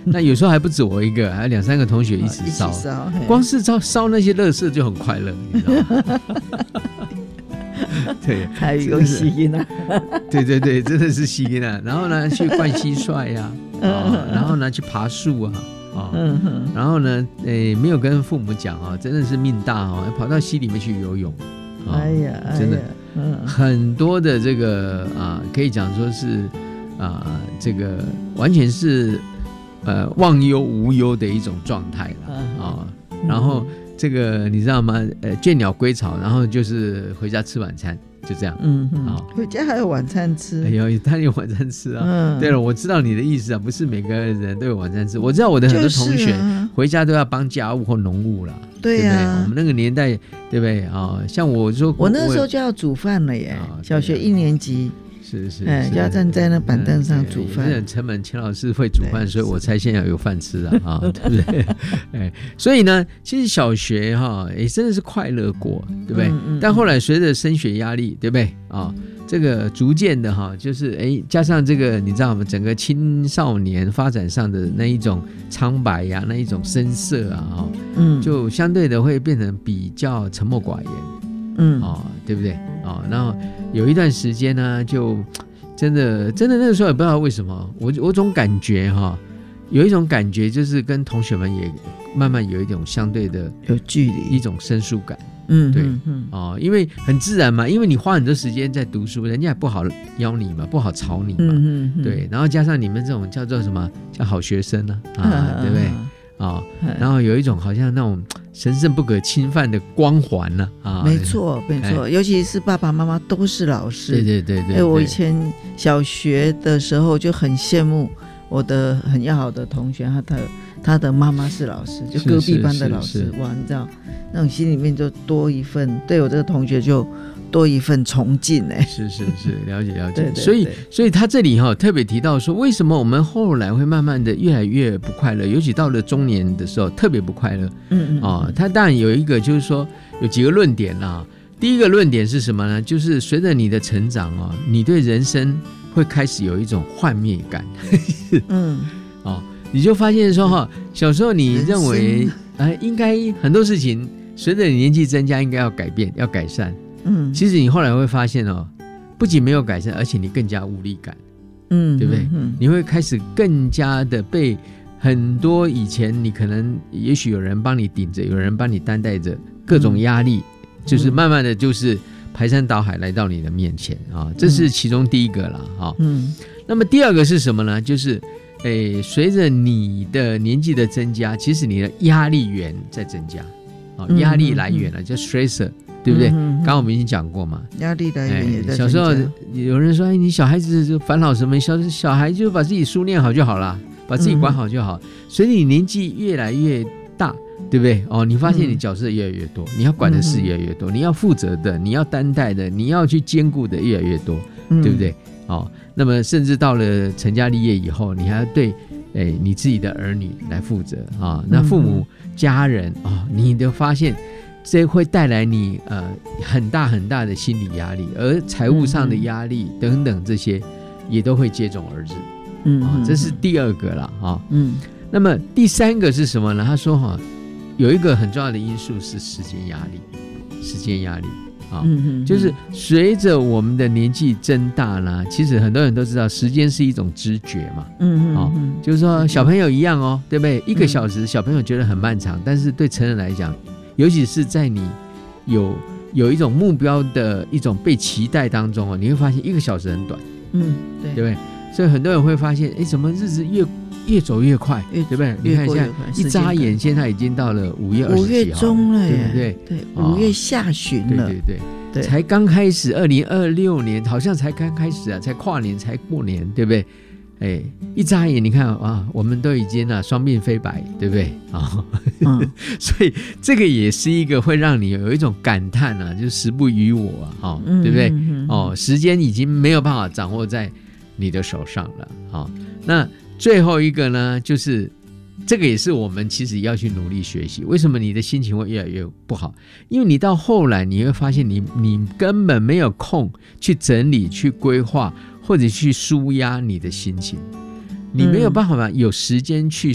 那有时候还不止我一个，还有2-3个同学一起烧，光是烧那些垃圾就很快乐，你知道吗？对， 还有吸音啊， 对对对，真的是吸音啊。然后呢，去灌蟋蟀呀，然后呢去爬树啊。然后呢，没有跟父母讲啊，真的是命大哦，跑到溪里面去游泳。哎呀，真的，很多的这个可以讲说是这个完全是忘忧无忧的一种状态了然后这个你知道吗？倦鸟归巢，然后就是回家吃晚餐。就这样， 回家还有晚餐吃。 哎呦，他有晚餐吃啊！对了，我知道你的意思啊，不是每个人都有晚餐吃。我知道我的很多同学回家都要帮家务或农务啦，对呀、对不对？我们那个年代，对不对啊？像我说， 我那时候就要煮饭了耶，小学1年级。 是， 就要站在那板凳上煮饭。 很成本，钱老师会煮饭，所以我才现在有饭吃啊，对不对？所以呢，其实小学真的是快乐过，对不对？但后来随着升学压力，对不对啊？这个逐渐的就是加上这个你知道吗？整个青少年发展上的那一种苍白呀，那一种深色啊，就相对的会变成比较沉默寡言，对不对？然后有一段时间呢，就真的那个时候也不知道为什么，我总感觉有一种感觉，就是跟同学们也慢慢有一种相对的有距离， 一种生疏感。对，因为很自然嘛，因为你花很多时间在读书，人家也不好邀你嘛，不好吵你嘛，对，然后加上你们这种叫做什么叫好学生对不对？然后有一种好像那种神圣不可侵犯的光环呢， 没错，尤其是爸爸妈妈都是老师， 对， 我以前小学的时候就很羡慕我的很要好的同学，他的妈妈是老师，就隔壁班的老师，哇，你知道那种心里面就多一份，对我这个同学就多一份崇敬是， 了解。对，所以他这里特别提到说，为什么我们后来会慢慢的越来越不快乐，尤其到了中年的时候特别不快乐。他当然有一个就是说有几个论点啦。第一个论点是什么呢？就是随着你的成长你对人生会开始有一种幻灭感。你就发现说小时候你认为应该很多事情随着你年纪增加应该要改变要改善。其实你后来会发现不仅没有改善，而且你更加无力感，对不对？你会开始更加的被很多以前你可能也许有人帮你顶着，有人帮你担待着各种压力，就是慢慢的就是排山倒海来到你的面前这是其中第一个啦那么第二个是什么呢？就是随着你的年纪的增加，其实你的压力源在增加压力来源叫 stressor，对不对？刚刚我们已经讲过嘛， 压力来源也在增加。 小时候有人说你小孩子就烦恼什么？小孩就把自己书念好就好了，把自己管好就好。随着你年纪越来越大，对不对？你发现你角色越来越多，你要管的事越来越多，你要负责的，你要担待的，你要去兼顾的越来越多，对不对？那么甚至到了成家立业以后，你还要对你自己的儿女来负责那父母家人你都发现这会带来你很大很大的心理压力，而财务上的压力等等这些也都会接踵而至。这是第二个啦那么第三个是什么呢？他说有一个很重要的因素是时间压力就是随着我们的年纪增大呢，其实很多人都知道时间是一种知觉嘛就是说小朋友一样对不对？1个小时小朋友觉得很漫长，但是对成人来讲，尤其是在你有一种目标的一种被期待当中你会发现1个小时很短对不对？所以很多人会发现怎么日子越走越快，对不对？你看一下一眨眼现在已经到了5月20号中了耶， 对不对？ 对，5月下旬了， 对，才刚开始，2026年好像才刚开始才跨年才过年，对不对？一眨眼你看我们都已经双鬓飞白，对不对所以这个也是一个会让你有一种感叹就是时不与我对不对时间已经没有办法掌握在你的手上了那最后一个呢，就是这个也是我们其实要去努力学习。为什么你的心情会越来越不好？因为你到后来你会发现你根本没有空去整理去规划或者去抒压你的心情，你没有办法有时间去